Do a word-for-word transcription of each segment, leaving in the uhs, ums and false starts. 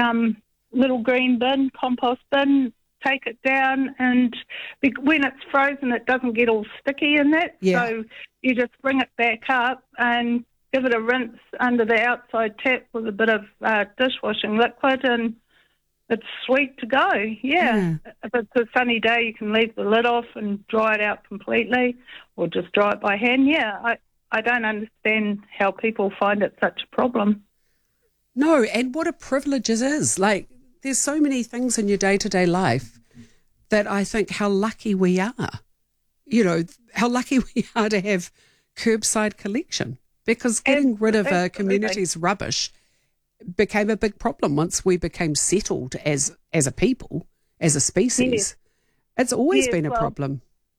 um, little green bin, compost bin, take it down, and be- when it's frozen, it doesn't get all sticky in that. Yeah. So you just bring it back up and give it a rinse under the outside tap with a bit of uh, dishwashing liquid, and it's sweet to go. Yeah. Yeah. If it's a sunny day, you can leave the lid off and dry it out completely, or just dry it by hand. Yeah, I, I don't understand how people find it such a problem. No, and what a privilege it is. Like, there's so many things in your day-to-day life that I think how lucky we are. You know, how lucky we are to have curbside collection, because getting rid of a community's rubbish became a big problem once we became settled as as a people, as a species. Yes. It's always Yes, been a well, problem.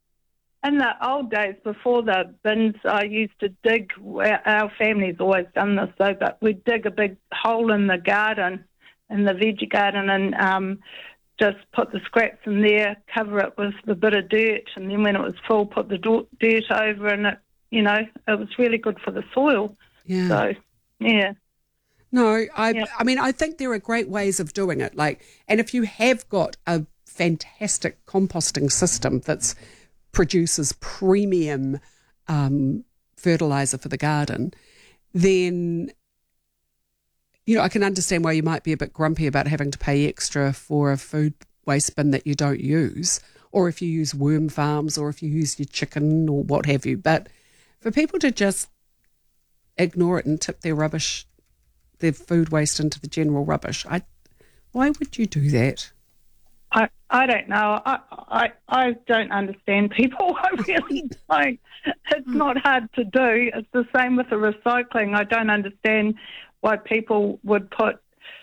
In the old days, before the bins, I used to dig, our family's always done this though, but we'd dig a big hole in the garden, in the veggie garden, and um, just put the scraps in there, cover it with a bit of dirt, and then when it was full, put the do- dirt over, and it, you know, it was really good for the soil. Yeah. So, yeah. No, I Yep. I mean, I think there are great ways of doing it. Like, and if you have got a fantastic composting system that's produces premium um, fertilizer for the garden, then, you know, I can understand why you might be a bit grumpy about having to pay extra for a food waste bin that you don't use, or if you use worm farms, or if you use your chicken or what have you. But for people to just ignore it and tip their rubbish, their food waste into the general rubbish, I, why would you do that? I, I don't know. I, I I don't understand people. I really don't. It's not hard to do. It's the same with the recycling. I don't understand why people would put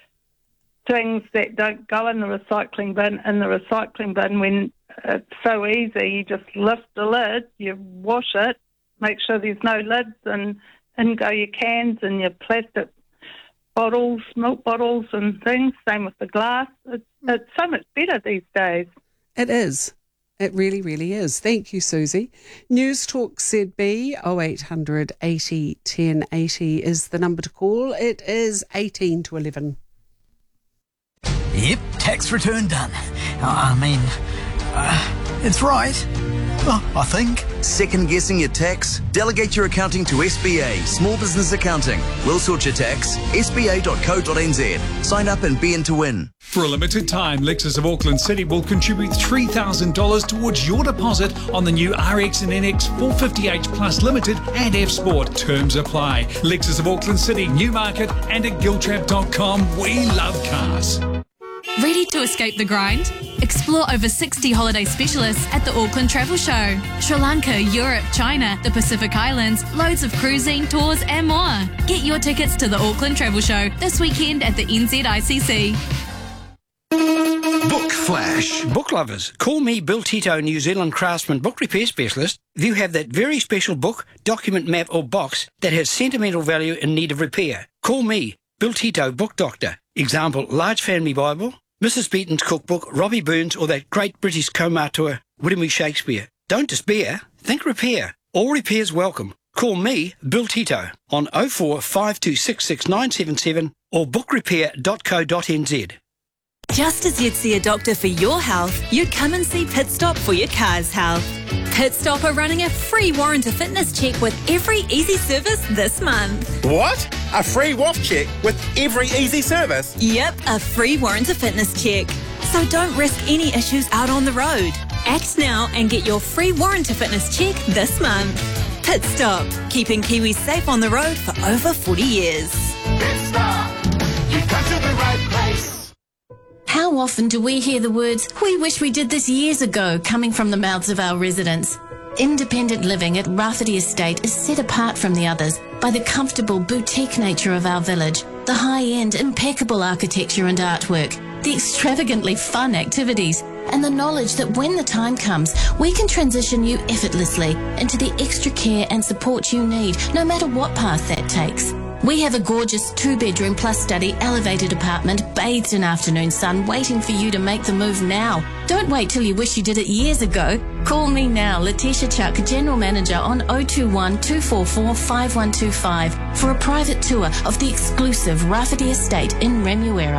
things that don't go in the recycling bin in the recycling bin when it's so easy. You just lift the lid, you wash it, make sure there's no lids, and in go your cans and your plastic bottles, milk bottles and things. Same with the glass. It's, it's so much better these days. It is. It really, really is. Thank you, Susie. News Talk Z B, oh eight hundred eighty ten eighty is the number to call. It is eighteen to eleven. Yep, tax return done. I mean, uh, it's right. Well, I think. Second guessing your tax? Delegate your accounting to S B A, Small Business Accounting. We'll sort your tax. S B A dot co dot n z. Sign up and be in to win. For a limited time, Lexus of Auckland City will contribute three thousand dollars towards your deposit on the new R X and N X four fifty H Plus Limited and F Sport. Terms apply. Lexus of Auckland City, Newmarket and at giltrap dot com. We love cars. Ready to escape the grind? Explore over sixty holiday specialists at the Auckland Travel Show. Sri Lanka, Europe, China, the Pacific Islands, loads of cruising, tours and more. Get your tickets to the Auckland Travel Show this weekend at the N Z I C C. Book Flash. Book lovers, call me Bill Tito, New Zealand craftsman book repair specialist. If you have that very special book, document, map or box that has sentimental value in need of repair, call me, Bill Tito, book doctor. Example, Large Family Bible, Missus Beaton's cookbook, Robbie Burns, or that great British Comator, William E. Shakespeare. Don't despair, think repair. All repairs welcome. Call me, Bill Tito, on oh four five two six six nine seven seven or book repair dot co dot n z. Just as you'd see a doctor for your health, you'd come and see Pit Stop for your car's health. Pit Stop are running a free warranty fitness check with every easy service this month. What? A free W A F check with every easy service? Yep, a free warranty fitness check. So don't risk any issues out on the road. Act now and get your free warranty fitness check this month. Pit Stop, keeping Kiwis safe on the road for over forty years. Pit Stop, you've come to the right place. How often do we hear the words, "We wish we did this years ago," coming from the mouths of our residents? Independent living at Rafferty Estate is set apart from the others by the comfortable boutique nature of our village, the high-end impeccable architecture and artwork, the extravagantly fun activities, and the knowledge that when the time comes, we can transition you effortlessly into the extra care and support you need, no matter what path that takes. We have a gorgeous two-bedroom plus study elevated apartment bathed in afternoon sun waiting for you to make the move now. Don't wait till you wish you did it years ago. Call me now, Letitia Chuck, General Manager, on oh two one, two four four, five one two five for a private tour of the exclusive Rafferty Estate in Remuera.